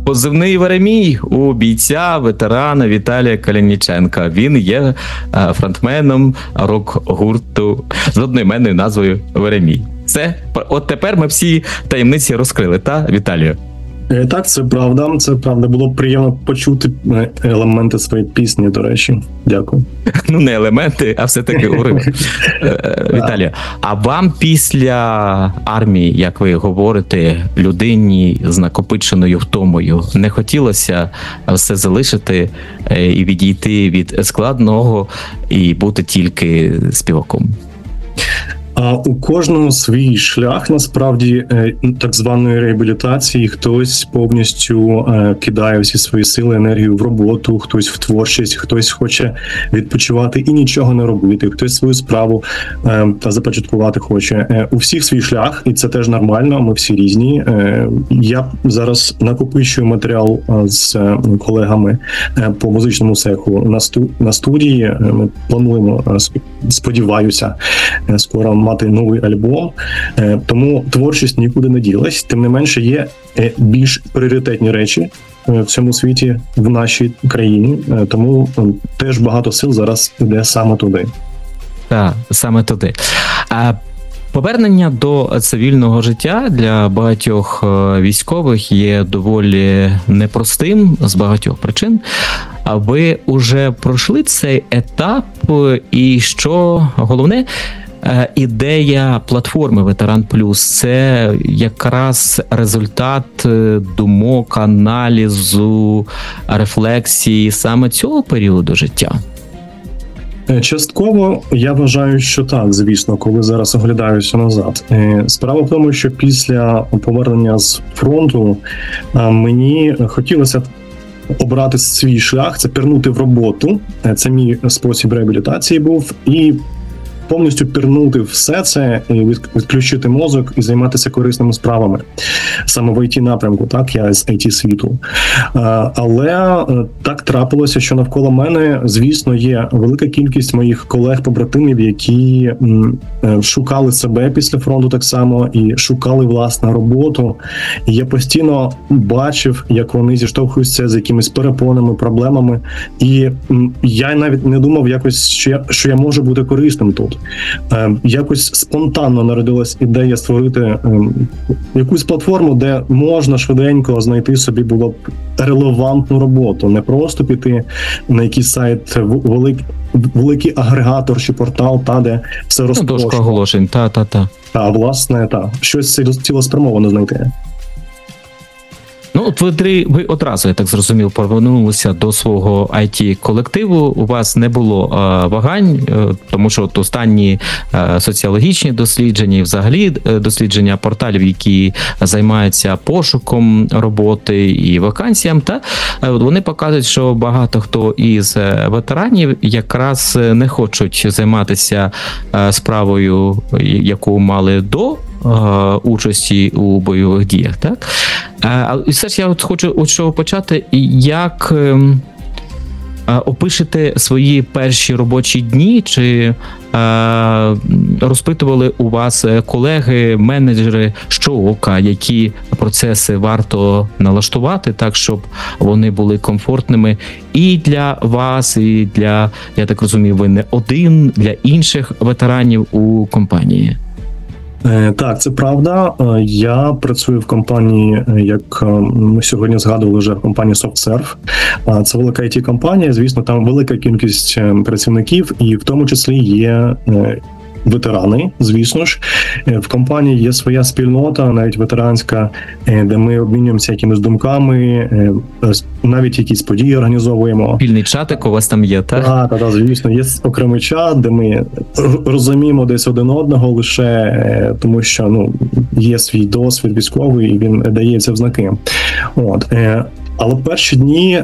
Позивний Веремій у бійця, ветерана Віталія Калініченка. Він є фронтменом рок-гурту з одноіменною назвою Веремій. Це, от тепер ми всі таємниці розкрили, та, Віталію? Так, це правда. Це правда. Було приємно почути елементи своєї пісні, до речі. Дякую. Ну, не елементи, а все-таки уривок. Віталію, а вам після армії, як ви говорите, людині з накопиченою втомою, не хотілося все залишити і відійти від складного і бути тільки співаком? У кожного свій шлях, насправді, так званої реабілітації. Хтось повністю кидає всі свої сили, енергію в роботу, хтось в творчість, хтось хоче відпочивати і нічого не робити, хтось свою справу започаткувати хоче. У всіх свій шлях, і це теж нормально, ми всі різні. Я зараз накопичую матеріал з колегами по музичному цеху на студії. Ми плануємо, сподіваюся, скоро мати новий альбом, тому творчість нікуди не ділась. Тим не менше, є більш пріоритетні речі в цьому світі, в нашій країні, тому теж багато сил зараз йде саме туди. Так, саме туди. Повернення до цивільного життя для багатьох військових є доволі непростим з багатьох причин. А ви вже пройшли цей етап, і що головне, ідея платформи Ветеран Плюс – це якраз результат думок, аналізу, рефлексії саме цього періоду життя? Частково я вважаю, що так, звісно, коли зараз оглядаюся назад. Справа в тому, що після повернення з фронту мені хотілося обрати свій шлях, це пірнути в роботу, це мій спосіб реабілітації був, і повністю пірнути все це, відключити мозок і займатися корисними справами. Саме в IT-напрямку, так, я з IT-світу. Але так трапилося, що навколо мене, звісно, є велика кількість моїх колег-побратимів, які шукали себе після фронту так само і шукали власну роботу. І я постійно бачив, як вони зіштовхуються з якимись перепонами, проблемами. І я навіть не думав якось, що я можу бути корисним тут. Якось спонтанно народилась ідея створити якусь платформу, де можна швиденько знайти собі було б релевантну роботу, не просто піти на якийсь сайт, великий агрегатор чи портал, де все розпрошено. Дошка оголошень, та. Власне, щось цілеспрямовано знайти. Ну, от ви одразу, я так зрозумів, повернулися до свого IT-колективу, у вас не було вагань, тому що от останні соціологічні дослідження і взагалі дослідження порталів, які займаються пошуком роботи і вакансіям, вони показують, що багато хто із ветеранів якраз не хочуть займатися справою, яку мали до участі у бойових діях, так? І все ж я хочу от чого почати. Як опишете свої перші робочі дні, чи розпитували у вас колеги, менеджери, що ока, які процеси варто налаштувати так, щоб вони були комфортними і для вас, і для, я так розумію, ви не один, для інших ветеранів у компанії? Так, це правда. Я працюю в компанії, як ми сьогодні згадували вже, в компанії SoftServe. Це велика IT-компанія, звісно, там велика кількість працівників, і в тому числі є ветерани, звісно ж. В компанії є своя спільнота, навіть ветеранська, де ми обмінюємося якимись думками, навіть якісь події організовуємо. Спільний чатик у вас там є, так? Так, звісно. Є окремий чат, де ми розуміємо десь один одного лише тому, що є свій досвід військовий, і він дається в знаки. Але перші дні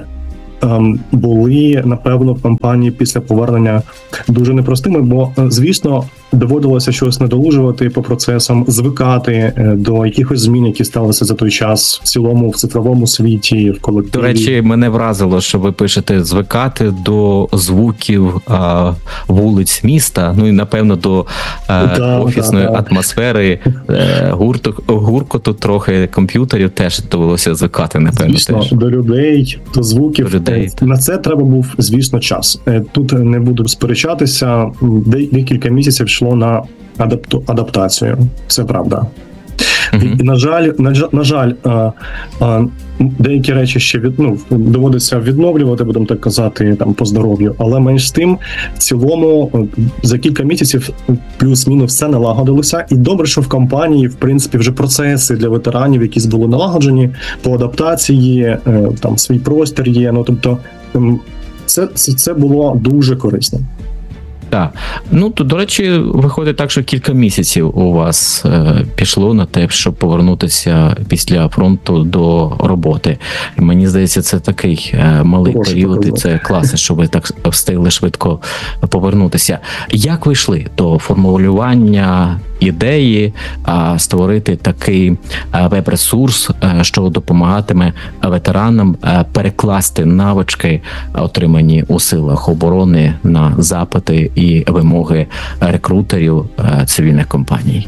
були, напевно, в компанії після повернення дуже непростими, бо, звісно, доводилося щось надолужувати по процесам, звикати до якихось змін, які сталися за той час в цілому в цифровому світі, в колективі. До речі, мене вразило, що ви пишете звикати до звуків вулиць міста, ну і напевно до офісної атмосфери, гуркоту трохи комп'ютерів теж довелося звикати, напевно. Звісно, теж. до людей, до звуків. До людей. На це треба був, звісно, час. Тут не буду сперечатися, декілька місяців йшло на адаптацію, це правда. І, на жаль, деякі речі ще доводиться відновлювати, будемо так казати, там по здоров'ю, але менш з тим, в цілому, за кілька місяців плюс-мінус все налагодилося, і добре, що в компанії, в принципі, вже процеси для ветеранів, які були налагоджені, по адаптації, там свій простір є, ну, тобто, це було дуже корисно. Так. Ну, то, до речі, виходить так, що кілька місяців у вас пішло на те, щоб повернутися після фронту до роботи. І мені здається, це такий малий період, і це класно, що ви так встигли швидко повернутися. Як ви йшли до формулювання ідеї створити такий веб-ресурс, що допомагатиме ветеранам перекласти навички, отримані у силах оборони, на запити і вимоги рекрутерів цивільних компаній?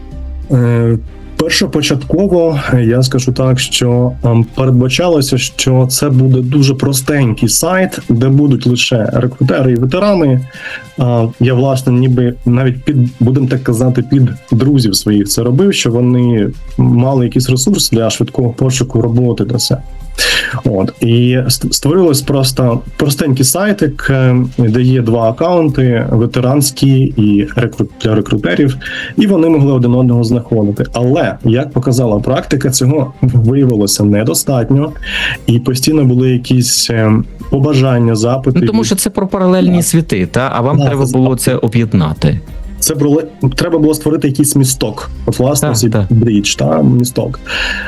Першопочатково я скажу так, що передбачалося, що це буде дуже простенький сайт, де будуть лише рекрутери і ветерани. Я, власне, ніби навіть будемо так казати, під друзів своїх це робив, що вони мали якийсь ресурс для швидкого пошуку роботи до себе. І створилось просто простенький сайтик, де є два акаунти, ветеранські і для рекрутерів, і вони могли один одного знаходити. Але, як показала практика, цього виявилося недостатньо, і постійно були якісь побажання, запити. Ну, тому що це про паралельні світи, а вам треба було це об'єднати. Треба було створити якийсь місток. Власне, брідж, місток.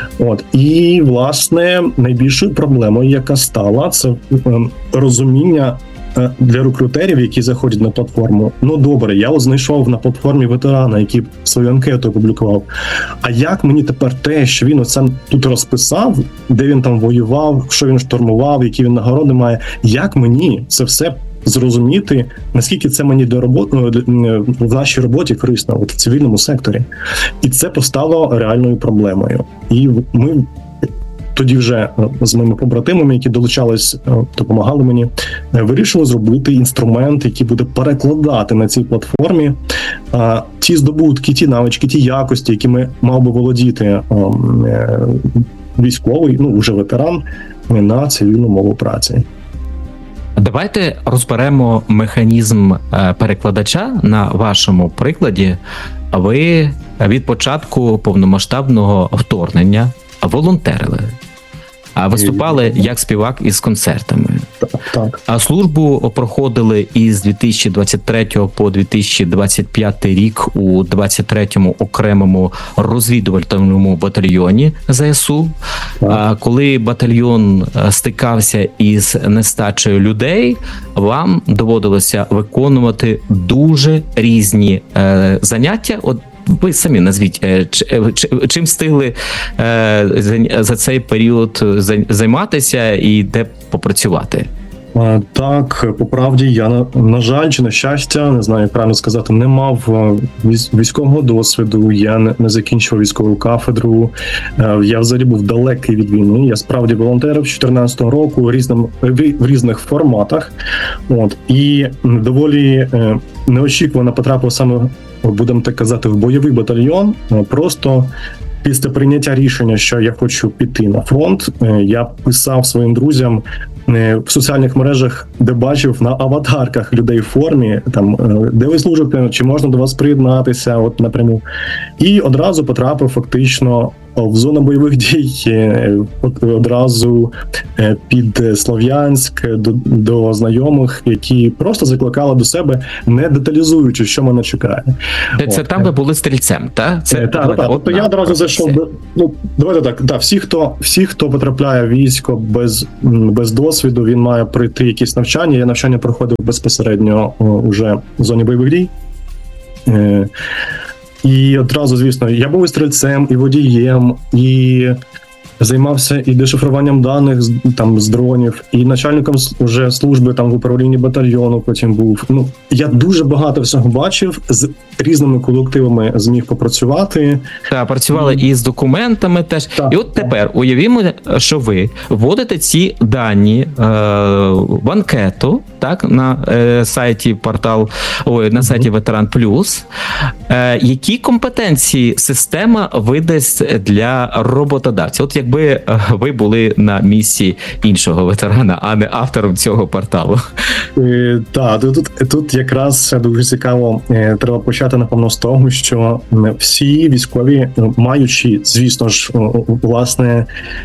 І, власне, найбільшою проблемою, яка стала, це розуміння для рекрутерів, які заходять на платформу. Ну, добре, я знайшов на платформі ветерана, який свою анкету опублікував. А як мені тепер те, що він оце тут розписав, де він там воював, що він штурмував, які він нагороди має, як мені це все зрозуміти, наскільки це мені в нашій роботі корисно, в цивільному секторі. І це постало реальною проблемою. І ми тоді вже з моїми побратимами, які долучались, допомагали мені, вирішили зробити інструмент, який буде перекладати на цій платформі ті здобутки, ті навички, ті якості, якими мав би володіти військовий, вже ветеран, на цивільну мову праці. Давайте розберемо механізм перекладача на вашому прикладі. Ви від початку повномасштабного вторгнення волонтерили, виступали як співак із концертами. Так. А службу проходили із 2023 по 2025 рік у 23-му окремому розвідувальному батальйоні ЗСУ. Коли батальйон стикався із нестачею людей, вам доводилося виконувати дуже різні заняття. Ви самі назвіть, чим встигли за цей період займатися і де попрацювати? Так, по правді, я, на жаль, чи на щастя, не знаю, як правильно сказати, не мав військового досвіду, я не закінчував військову кафедру, я взагалі був далекий від війни, я справді волонтерив з 2014 року в різних форматах, і доволі неочікувано потрапив саме, будемо так казати, в бойовий батальйон, просто після прийняття рішення, що я хочу піти на фронт, я писав своїм друзям в соціальних мережах, де бачив на аватарках людей в формі, там, де ви служите, чи можна до вас приєднатися, напряму. І одразу потрапив фактично в зону бойових дій, одразу під Слов'янськ, до знайомих, які просто закликали до себе, не деталізуючи, що мене чекає. Це там ви були стрільцем, так? Так. Тобто я одразу зайшов. Давайте так. Всі, хто потрапляє в військо без досвіду, він має пройти якісь навчання. Я навчання проходив безпосередньо уже в зоні бойових дій. І одразу, звісно, я був і стрільцем, і водієм, і займався і дешифруванням даних там з дронів, і начальником вже служби там в управлінні батальйону потім був. Ну, я дуже багато всього бачив, з різними колективами зміг попрацювати. Так, працювали і з документами теж. Так. І от тепер уявімо, що ви вводите ці дані в анкету, так, на сайті на сайті Ветеран Плюс. Які компетенції система видасть для роботодавця? От якби ви були на місці іншого ветерана, а не автором цього порталу. Так, тут якраз дуже цікаво, треба почати, напевно, з того, що всі військові, маючи, звісно ж, власне,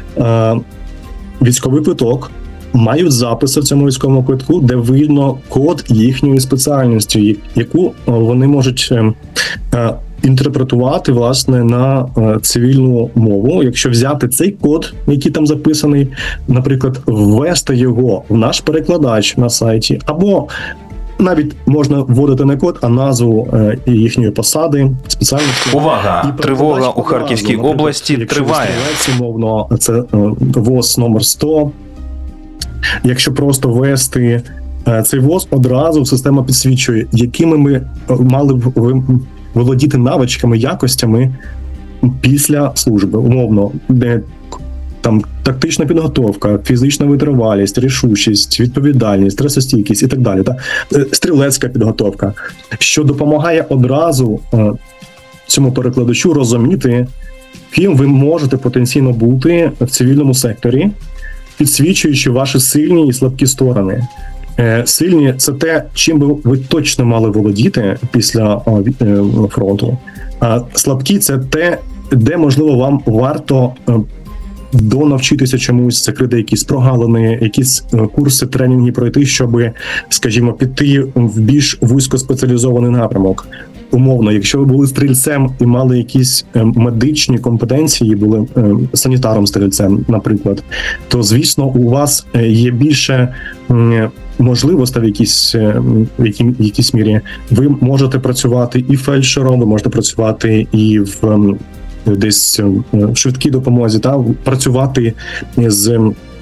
військовий квиток, мають записи в цьому військовому квитку, де видно код їхньої спеціальності, яку вони можуть інтерпретувати, власне, на цивільну мову. Якщо взяти цей код, який там записаний, наприклад, ввести його в наш перекладач на сайті, або навіть можна вводити не код, а назву їхньої посади, спеціальності. Увага! Тривога у Харківській області триває. Якщо умовно, це ВОЗ номер 100. Якщо просто ввести цей ВОЗ, одразу система підсвічує, якими ми мали б володіти навичками, якостями після служби. Умовно, де там тактична підготовка, фізична витривалість, рішучість, відповідальність, стресостійкість і так далі. Стрілецька підготовка, що допомагає одразу цьому перекладачу розуміти, ким ви можете потенційно бути в цивільному секторі, підсвічуючи ваші сильні і слабкі сторони. Сильні – це те, чим би ви точно мали володіти після фронту. А слабкі – це те, де, можливо, вам варто донавчитися чомусь, закрити якісь прогалини, якісь курси, тренінги пройти, щоб, скажімо, піти в більш вузькоспеціалізований напрямок. Умовно, якщо ви були стрільцем і мали якісь медичні компетенції, були санітаром-стрільцем, наприклад, то, звісно, у вас є більше можливостей в якійсь мірі. Ви можете працювати і фельдшером, ви можете працювати і десь в швидкій допомозі, працювати з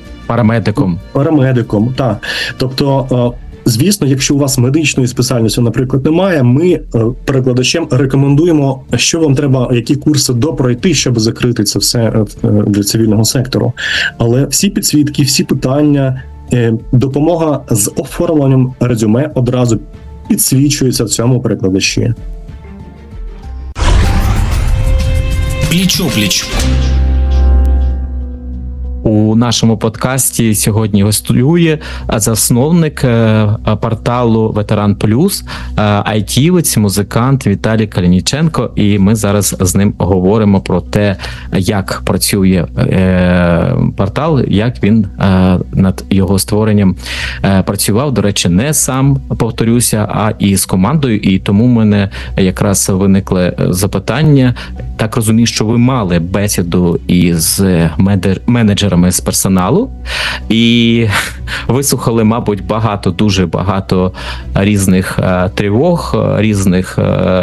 парамедиком, так. Тобто, звісно, якщо у вас медичної спеціальності, наприклад, немає, ми перекладачем рекомендуємо, що вам треба, які курси допройти, щоб закрити це все для цивільного сектору. Але всі підсвітки, всі питання, допомога з оформленням резюме одразу підсвічується в цьому перекладачі. Пліч-опліч. У нашому подкасті сьогодні гостює засновник порталу Ветеран Плюс, айтівець, музикант Віталій Калініченко, і ми зараз з ним говоримо про те, як працює портал, як він над його створенням працював. До речі, не сам, повторюся, а і з командою, і тому в мене якраз виникли запитання. Так розумію, що ви мали бесіду із менеджерами з персоналу і вислухали, мабуть, дуже багато різних тривог, різних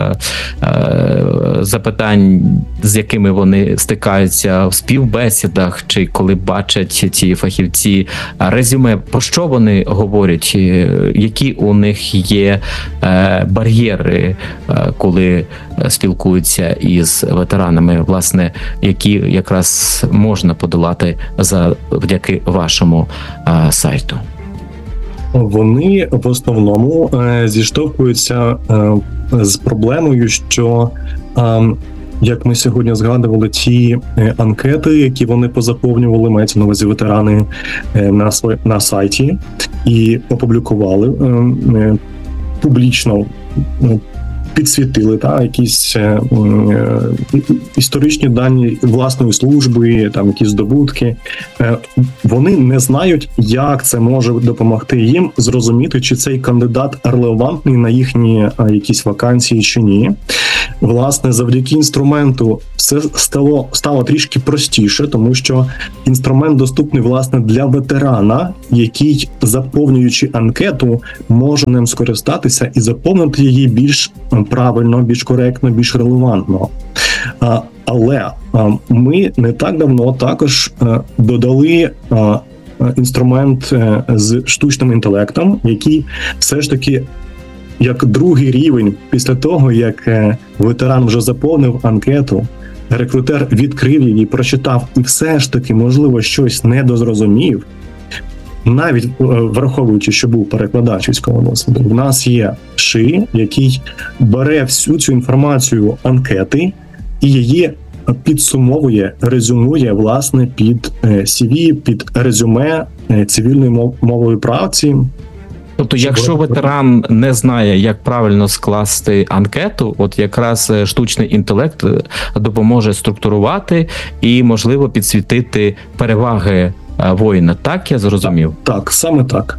запитань, з якими вони стикаються в співбесідах, чи коли бачать ці фахівці резюме, про що вони говорять, які у них є бар'єри, коли спілкуються із ветеранами, власне, які якраз можна подолати завдяки вашому сайту. Вони в основному зіштовхуються з проблемою, що, як ми сьогодні згадували, ті анкети, які вони позаповнювали, мається на увазі ветерани на сайті, і опублікували публічно, підсвітили якісь історичні дані власної служби, там якісь здобутки. Вони не знають, як це може допомогти їм зрозуміти, чи цей кандидат релевантний на їхні якісь вакансії чи ні. власне, завдяки інструменту все стало трішки простіше, тому що інструмент доступний, власне, для ветерана, який, заповнюючи анкету, може ним скористатися і заповнити її більш правильно, більш коректно, більш релевантно. Але ми не так давно також додали інструмент з штучним інтелектом, який все ж таки як другий рівень після того, як ветеран вже заповнив анкету, рекрутер відкрив її, прочитав і все ж таки, можливо, щось недозрозумів, навіть враховуючи, що був перекладач військового досвіду, в нас є ШИ, який бере всю цю інформацію анкети і її підсумовує, резюмує, власне, під CV, під резюме цивільної мової праці. Тобто, якщо ветеран не знає, як правильно скласти анкету, от якраз штучний інтелект допоможе структурувати і, можливо, підсвітити переваги воїна. Так, я зрозумів? Так, саме так.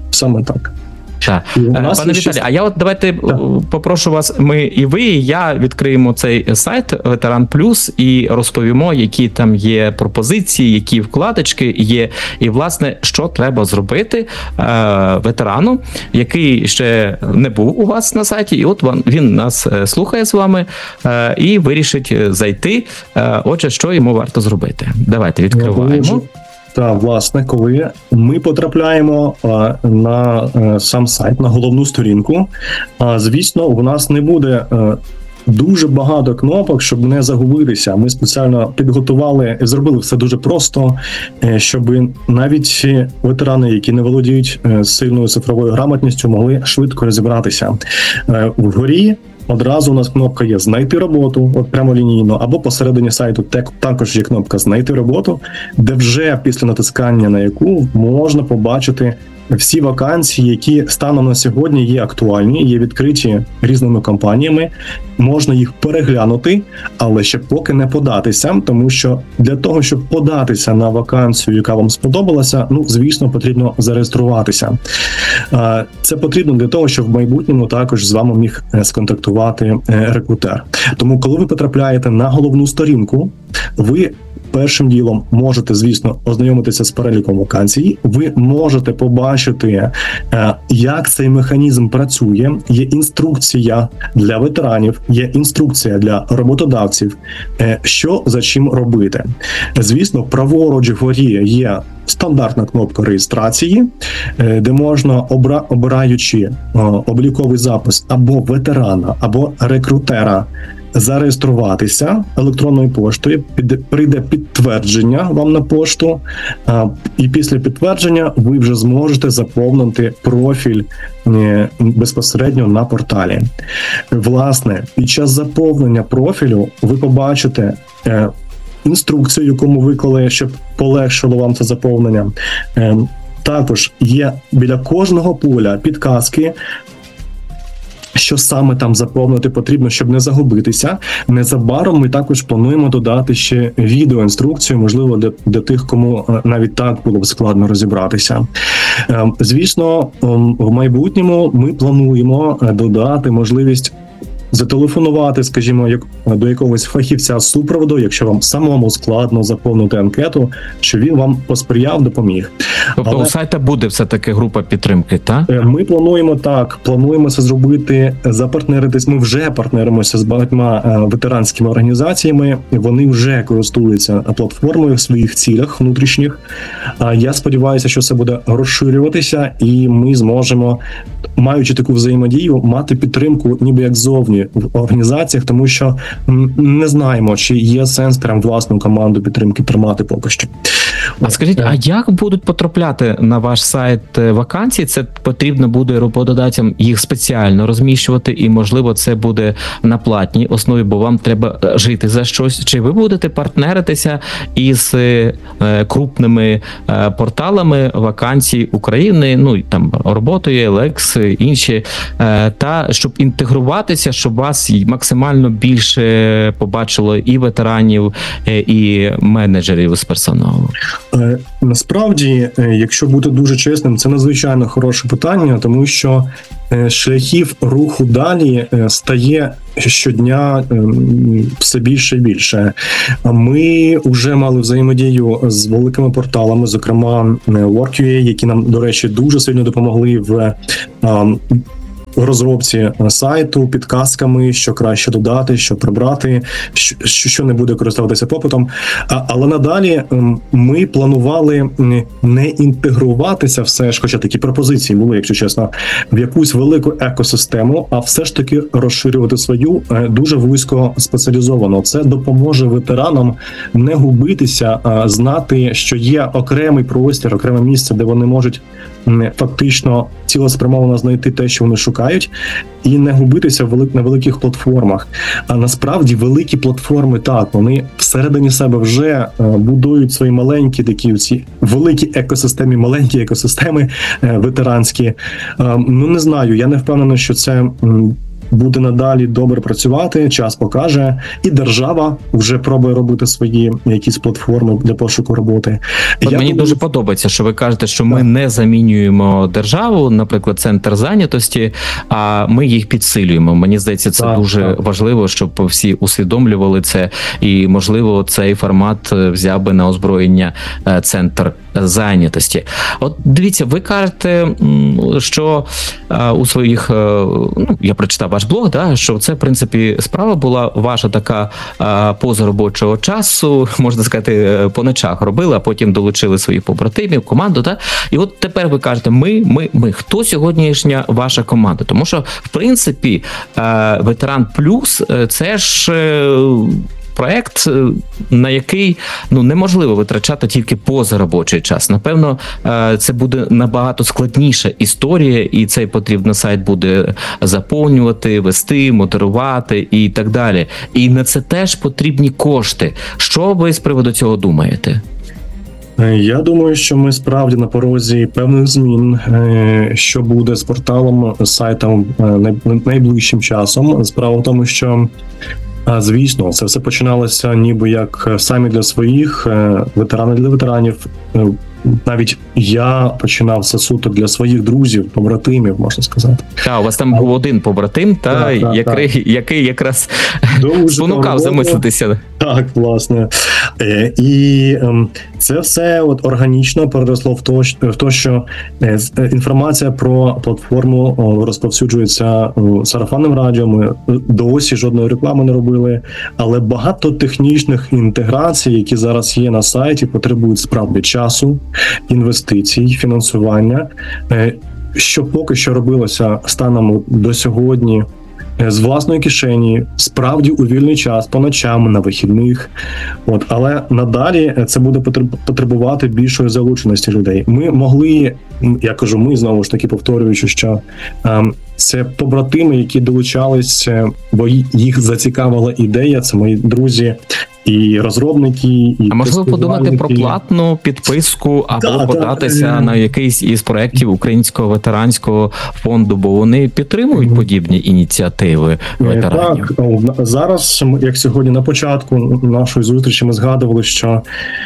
Так. Пане Віталій, а я от давайте попрошу вас, ми і ви, і я відкриємо цей сайт Ветеран Плюс і розповімо, які там є пропозиції, які вкладочки є, і, власне, що треба зробити ветерану, який ще не був у вас на сайті, і от він нас слухає з вами і вирішить зайти. Отже, що йому варто зробити? Давайте відкриваємо. Так, власне, коли ми потрапляємо на сам сайт, на головну сторінку, звісно, у нас не буде дуже багато кнопок, щоб не загубитися. Ми спеціально підготували і зробили все дуже просто, щоб навіть ветерани, які не володіють сильною цифровою грамотністю, могли швидко розібратися. Вгорі одразу у нас кнопка є «Знайти роботу», от прямо лінійно, або посередині сайту також є кнопка «Знайти роботу», де вже після натискання на яку можна побачити всі вакансії, які станом на сьогодні є актуальні, є відкриті різними компаніями, можна їх переглянути, але ще поки не податися, тому що для того, щоб податися на вакансію, яка вам сподобалася, звісно, потрібно зареєструватися. Це потрібно для того, щоб в майбутньому також з вами міг сконтактувати рекрутер. Тому, коли ви потрапляєте на головну сторінку, ви першим ділом можете, звісно, ознайомитися з переліком вакансій, ви можете побачити, як цей механізм працює, є інструкція для ветеранів, є інструкція для роботодавців, що за чим робити. Звісно, праворуч вгорі є стандартна кнопка реєстрації, де можна, обираючи обліковий запис або ветерана, або рекрутера, зареєструватися електронною поштою, прийде підтвердження вам на пошту, і після підтвердження ви вже зможете заповнити профіль безпосередньо на порталі. Власне, під час заповнення профілю ви побачите інструкцію, яку ми виклали, щоб полегшило вам це заповнення. Також є біля кожного поля підказки, що саме там заповнити потрібно, щоб не загубитися. Незабаром ми також плануємо додати ще відеоінструкцію, можливо, для тих, кому навіть так було б складно розібратися. Звісно, в майбутньому ми плануємо додати можливість зателефонувати, скажімо, до якогось фахівця з супроводу, якщо вам самому складно заповнити анкету, що він вам посприяв, допоміг. Тобто у сайта буде все-таки група підтримки, так? Ми плануємо це зробити, запартнеритись. Ми вже партнеримося з багатьма ветеранськими організаціями, вони вже користуються платформою в своїх цілях внутрішніх. Я сподіваюся, що це буде розширюватися, і ми зможемо, маючи таку взаємодію, мати підтримку ніби як зовні в організаціях, тому що не знаємо, чи є сенс прям власну команду підтримки тримати поки що. А скажіть, а як будуть потрапляти на ваш сайт вакансії? Це потрібно буде роботодавцям їх спеціально розміщувати, і, можливо, це буде на платній основі, бо вам треба жити за щось. Чи ви будете партнеритися із крупними порталами вакансій України, там роботою, Лекс, інші, та щоб інтегруватися, щоб вас максимально більше побачило і ветеранів, і менеджерів з персоналу? Насправді, якщо бути дуже чесним, це надзвичайно хороше питання, тому що шляхів руху далі стає щодня все більше і більше. Ми вже мали взаємодію з великими порталами, зокрема Work.ua, які нам, до речі, дуже сильно допомогли в розробці сайту, підказками, що краще додати, що прибрати, що не буде користуватися попитом. Але надалі ми планували не інтегруватися все ж, хоча такі пропозиції були, якщо чесно, в якусь велику екосистему, а все ж таки розширювати свою дуже вузько спеціалізовано. Це допоможе ветеранам не губитися, а знати, що є окремий простір, окреме місце, де вони можуть фактично цілеспрямовано знайти те, що вони шукають, і не губитися на великих платформах. А насправді великі платформи, так, вони всередині себе вже будують свої маленькі такі ці великі екосистеми, маленькі екосистеми ветеранські. Ну, не знаю, я не впевнений, що це буде надалі добре працювати, час покаже, і держава вже пробує робити свої якісь платформи для пошуку роботи. Мені дуже подобається, що ви кажете, що ми не замінюємо державу, наприклад, центр зайнятості, а ми їх підсилюємо. Мені здається, це дуже важливо, щоб всі усвідомлювали це, і, можливо, цей формат взяв би на озброєння центр зайнятості. От дивіться, ви кажете, що у своїх, я прочитав ваш блог, що це, в принципі, справа була ваша така поза робочого часу, можна сказати, по ночах робили, а потім долучили своїх побратимів, команду, і от тепер ви кажете, ми. Хто сьогоднішня ваша команда? Тому що, в принципі, Ветеран Плюс – це ж проект, на який неможливо витрачати тільки позаробочий час. Напевно, це буде набагато складніша історія, і цей потрібно сайт буде заповнювати, вести, модерувати і так далі. І на це теж потрібні кошти. Що ви з приводу цього думаєте? Я думаю, що ми справді на порозі певних змін, що буде з порталом, з сайтом найближчим часом. Справа в тому, що звісно, це все починалося ніби як самі для своїх, ветерани для ветеранів. Навіть я починав все суто для своїх друзів, побратимів, можна сказати. Так, у вас там був один побратим, який якраз спонукав замислитися. Так, власне. І це все органічно переросло в те, що інформація про платформу розповсюджується сарафанним радіо. Ми досі жодної реклами не робили, але багато технічних інтеграцій, які зараз є на сайті, потребують справді часу, інвестицій, фінансування, що поки що робилося станом до сьогодні з власної кишені, справді у вільний час, по ночам, на вихідних. Але надалі це буде потребувати більшої залученості людей. Ми могли, я кажу, ми знову ж таки повторюючи, що це побратими, які долучались, бо їх зацікавила ідея, це мої друзі, і розробники, і а можливо подумати про платну підписку або податися на якийсь із проєктів Українського ветеранського фонду, бо вони підтримують подібні ініціативи ветеранів. Так, зараз, як сьогодні на початку нашої зустрічі ми згадували, що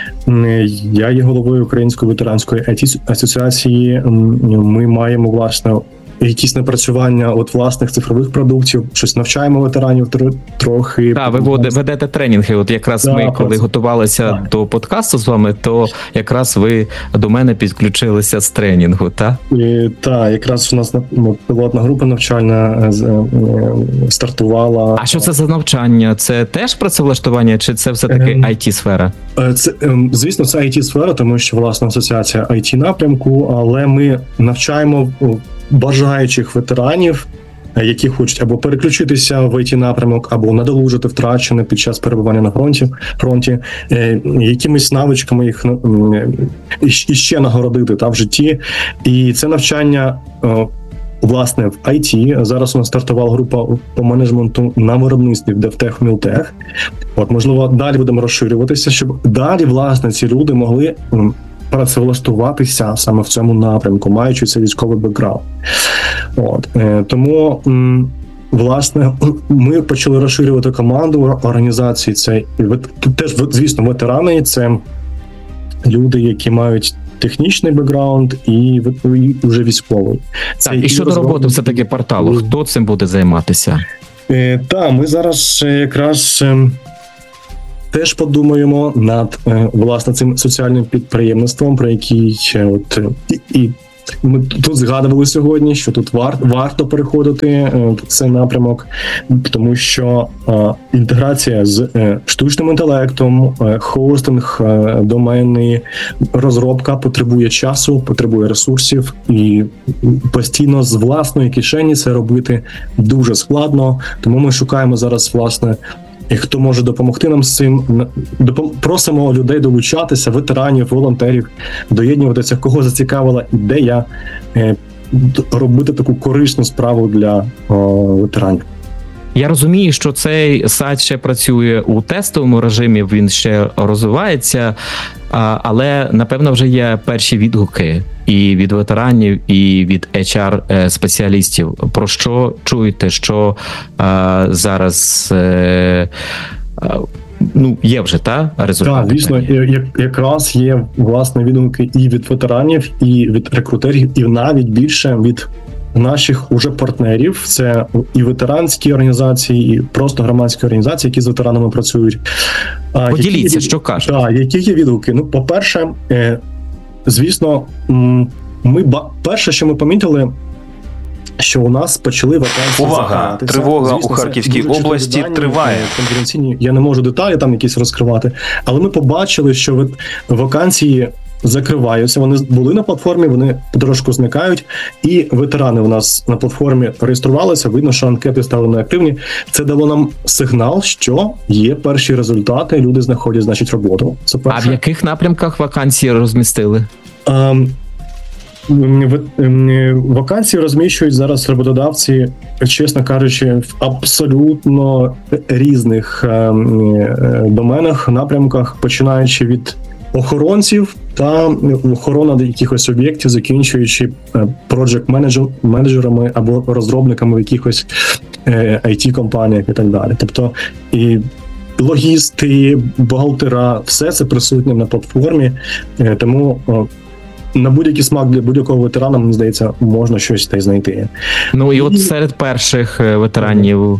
я є головою Української ветеранської асоціації, ми маємо, власне, якісь напрацювання власних цифрових продуктів, щось навчаємо ветеранів трохи. Так, ви ведете тренінги. Якраз ми, коли готувалися до подкасту з вами, то якраз ви до мене підключилися з тренінгу, так? Так, якраз у нас пілотна група навчальна стартувала. А що це за навчання? Це теж працевлаштування, чи це все-таки IT-сфера? Це, звісно, це IT-сфера, тому що, власне, асоціація IT-напрямку, але ми навчаємо бажаючих ветеранів, які хочуть або переключитися в IT-напрямок, або надолужити втрачене під час перебування на фронті, якимись навичками їх іще нагородити в житті. І це навчання, власне, в IT. Зараз у нас стартувала група по менеджменту на виробництві в DevTech, Miltech. Можливо, далі будемо розширюватися, щоб далі, власне, ці люди могли працевлаштуватися саме в цьому напрямку, маючи цей військовий бекграунд. Тому, власне, ми почали розширювати команду організації. Це теж, звісно, ветерани, це люди, які мають технічний бекграунд і вже військовий. Так, і щодо роботи все-таки порталу, хто цим буде займатися? Так, ми зараз якраз теж подумаємо над власне цим соціальним підприємництвом, про який і ми тут згадували сьогодні, що тут варто переходити в цей напрямок, тому що інтеграція з штучним інтелектом, хостинг, домени, розробка потребує часу, потребує ресурсів, і постійно з власної кишені це робити дуже складно. Тому ми шукаємо зараз, власне, і хто може допомогти нам з цим. Просимо людей долучатися, ветеранів, волонтерів, доєднуватися, кого зацікавила ідея робити таку корисну справу для ветеранів. Я розумію, що цей сайт ще працює у тестовому режимі, він ще розвивається, але, напевно, вже є перші відгуки і від ветеранів, і від HR-спеціалістів. Про що чуєте, що зараз є вже, результати? Так, звісно, якраз є, власне, відгуки і від ветеранів, і від рекрутерів, і навіть більше від наших уже партнерів. Це і ветеранські організації, і просто громадські організації, які з ветеранами працюють. Поділіться, що кажуть. Так, які є відгуки? По-перше, звісно, перше, що ми помітили, що у нас почали вакансії. Увага! Тривога у Харківській області триває. Конфіденційні, я не можу деталі там якісь розкривати, але ми побачили, що вакансії закриваються, вони були на платформі, вони потрошку зникають, і ветерани у нас на платформі реєструвалися, видно, що анкети стали неактивні. Це дало нам сигнал, що є перші результати, люди знаходять, значить, роботу. Це перше. А в яких напрямках вакансії розмістили? Вакансії розміщують зараз роботодавці, чесно кажучи, в абсолютно різних доменах, напрямках, починаючи від охоронців та охорона якихось об'єктів, закінчуючи проджект-менеджерами або розробниками в якихось IT-компаніях і так далі. Тобто і логісти, бухгалтера, все це присутнє на платформі, тому на будь-який смак для будь-якого ветерана, мені здається, можна щось та й знайти. І от серед перших ветеранів,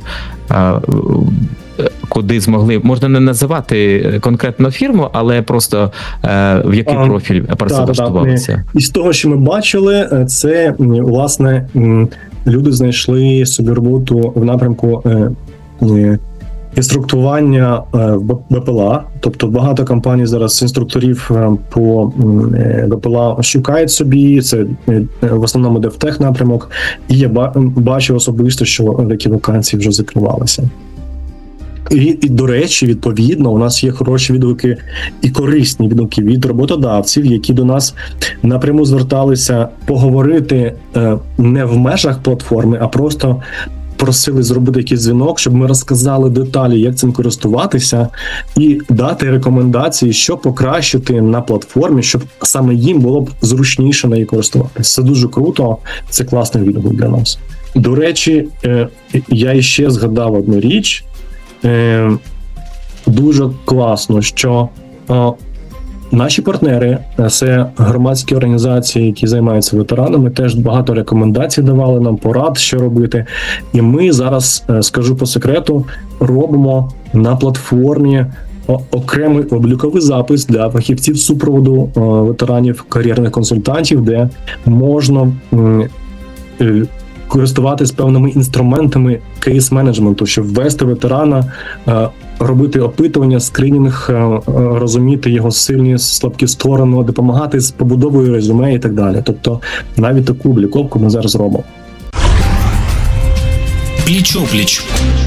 куди змогли, можна не називати конкретно фірму, але просто в який профіль працевлаштувалися? І з того, що ми бачили, це, власне, люди знайшли собі роботу в напрямку інструктування БПЛА, тобто багато компаній зараз інструкторів по БПЛА шукають собі, це в основному DevTech напрямок, і я бачу особисто, що такі вакансії вже закривалися. І, до речі, відповідно, у нас є хороші відгуки і корисні відгуки від роботодавців, які до нас напряму зверталися поговорити не в межах платформи, а просто просили зробити якийсь дзвінок, щоб ми розказали деталі, як цим користуватися, і дати рекомендації, що покращити на платформі, щоб саме їм було б зручніше нею користуватися. Це дуже круто, це класний відгук для нас. До речі, я іще згадав одну річ. Дуже класно, що наші партнери, це громадські організації, які займаються ветеранами, теж багато рекомендацій давали нам, порад, що робити. І ми зараз, скажу по секрету, робимо на платформі окремий обліковий запис для фахівців супроводу ветеранів, кар'єрних консультантів, де можна користуватись певними інструментами кейс-менеджменту, щоб ввести ветерана, робити опитування, скринінг, розуміти його сильні, слабкі сторони, допомагати з побудовою резюме і так далі. Тобто навіть таку обліковку ми зараз робимо. Пліч-опліч.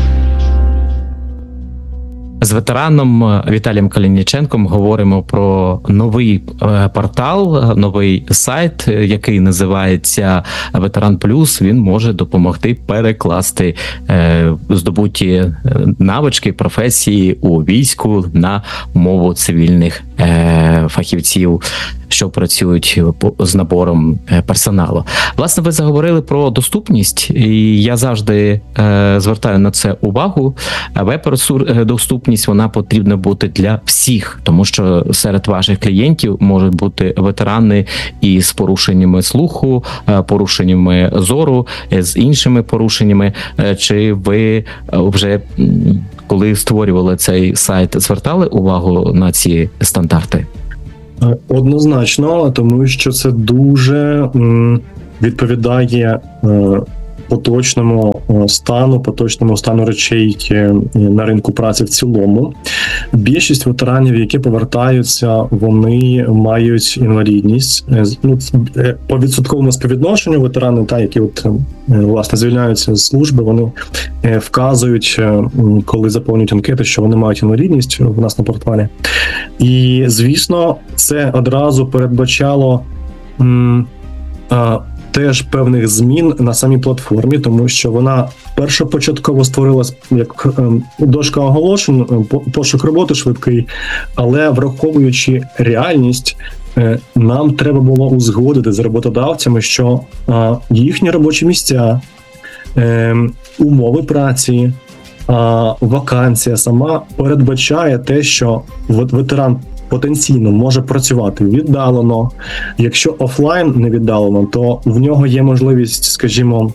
З ветераном Віталієм Калініченком говоримо про новий портал, новий сайт, який називається Ветеран Плюс. Він може допомогти перекласти здобуті навички, професії у війську на мову цивільних фахівців. що працюють з набором персоналу. Власне, ви заговорили про доступність, і я завжди звертаю на це увагу. Веб-доступність, вона потрібна бути для всіх, тому що серед ваших клієнтів можуть бути ветерани із порушеннями слуху, порушеннями зору, з іншими порушеннями. Чи ви вже, коли створювали цей сайт, звертали увагу на ці стандарти? Однозначно, тому що це дуже відповідає поточному стану речей на ринку праці в цілому. Більшість ветеранів, які повертаються, вони мають інвалідність. По відсотковому співвідношенню ветерани, які власне звільняються з служби, вони вказують, коли заповнюють анкети, що вони мають інвалідність в нас на порталі. І, звісно, це одразу передбачало теж певних змін на самій платформі, тому що вона першопочатково створилась як дошка оголошень, пошук роботи швидкий, але враховуючи реальність, нам треба було узгодити з роботодавцями, що їхні робочі місця, умови праці, вакансія сама передбачає те, що ветеран потенційно може працювати віддалено. Якщо офлайн не віддалено, то в нього є можливість, скажімо,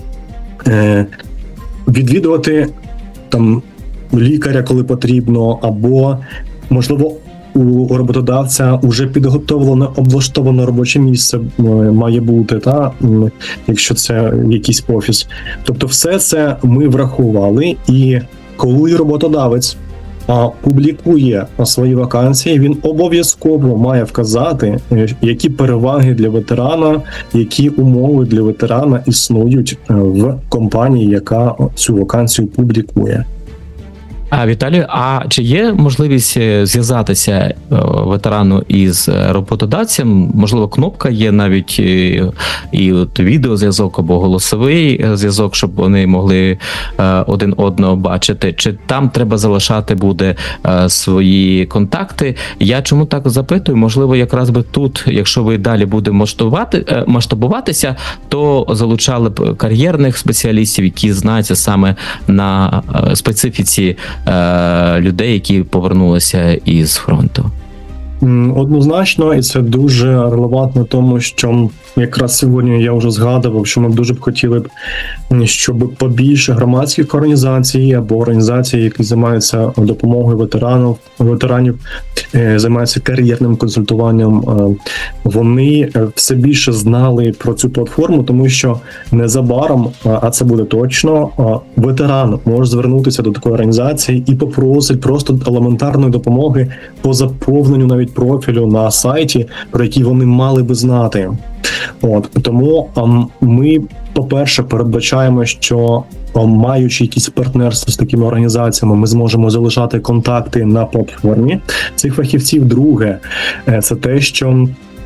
відвідувати там лікаря, коли потрібно, або, можливо, у роботодавця вже підготовлене, облаштоване робоче місце має бути, якщо це якийсь офіс. Тобто все це ми врахували, і коли роботодавець публікує свої вакансії, він обов'язково має вказати, які переваги для ветерана, які умови для ветерана існують в компанії, яка цю вакансію публікує. Віталію, а чи є можливість зв'язатися ветерану із роботодавцем? Можливо, кнопка є навіть і от відеозв'язок або голосовий зв'язок, щоб вони могли один одного бачити? Чи там треба залишати буде свої контакти? Я чому так запитую? Можливо, якраз би тут, якщо ви далі будете масштабуватися, то залучали б кар'єрних спеціалістів, які знаються саме на специфіці людей, які повернулися із фронту. Однозначно, і це дуже релевантно тому, що якраз сьогодні я вже згадував, що ми б дуже хотіли, щоб побільше громадських організацій або організацій, які займаються допомогою ветеранів, займаються кар'єрним консультуванням, вони все більше знали про цю платформу, тому що незабаром, а це буде точно, ветеран може звернутися до такої організації і попросить просто елементарної допомоги по заповненню навіть профілю на сайті, про який вони мали би знати. Тому ми, по-перше, передбачаємо, що маючи якісь партнерство з такими організаціями, ми зможемо залишати контакти на платформі цих фахівців. Друге, це те, що,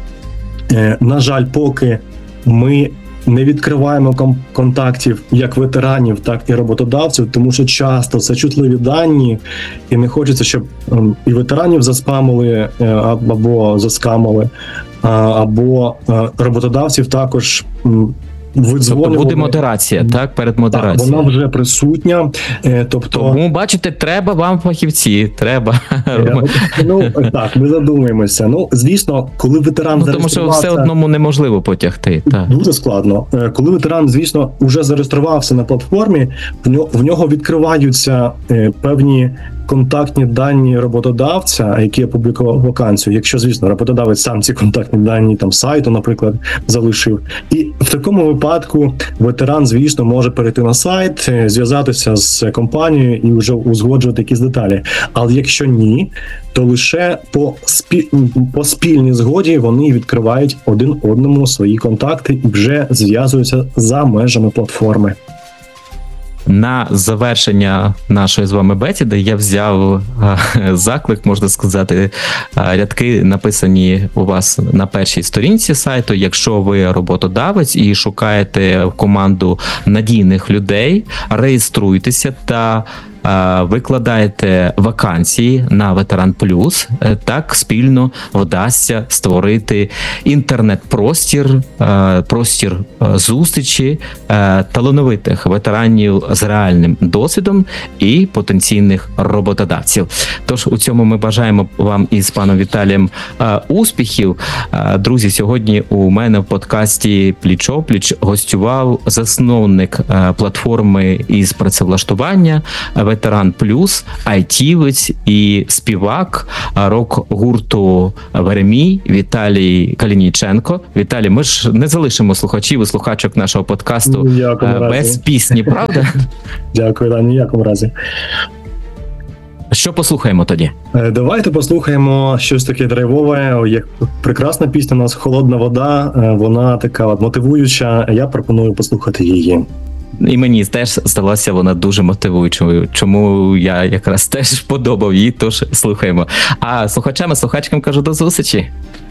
на жаль, поки ми не відкриваємо контактів як ветеранів, так і роботодавців, тому що часто це чутливі дані, і не хочеться, щоб і ветеранів заспамили або заскамили, або роботодавців також Тобто буде модерація, так? Перед модерацією. Так, вона вже присутня. Тому, бачите, треба вам фахівці, треба. Так, ми задумаємося. Звісно, коли ветеран зареєструвався... Тому що все одному неможливо потягти. Так. Дуже складно. Коли ветеран, звісно, вже зареєструвався на платформі, в нього відкриваються певні контактні дані роботодавця, який опублікував вакансію, якщо, звісно, роботодавець сам ці контактні дані сайту, наприклад, залишив. І в такому випадку ветеран, звісно, може перейти на сайт, зв'язатися з компанією і вже узгоджувати якісь деталі. Але якщо ні, то лише по спільній згоді вони відкривають один одному свої контакти і вже зв'язуються за межами платформи. На завершення нашої з вами бесіди я взяв заклик, можна сказати, рядки написані у вас на першій сторінці сайту. Якщо ви роботодавець і шукаєте команду надійних людей, реєструйтеся та викладаєте вакансії на Ветеран Плюс, так спільно вдасться створити інтернет-простір, простір зустрічі талановитих ветеранів з реальним досвідом і потенційних роботодавців. Тож у цьому ми бажаємо вам із паном Віталієм успіхів. Друзі, сьогодні у мене в подкасті «Пліч-о-пліч» гостював засновник платформи із працевлаштування Ветеран Плюс, айтівець і співак рок-гурту Веремій Віталій Калініченко. Віталій, ми ж не залишимо слухачів і слухачок нашого подкасту без пісні, правда? Дякую, да, ніякому разі. Що послухаємо тоді? Давайте послухаємо щось таке драйвове, як прекрасна пісня у нас «Холодна вода», вона така от мотивуюча, я пропоную послухати її. І мені теж здалася вона дуже мотивуючою, чому я якраз теж подобав її, тож слухаємо. А слухачам і слухачкам кажу до зустрічі.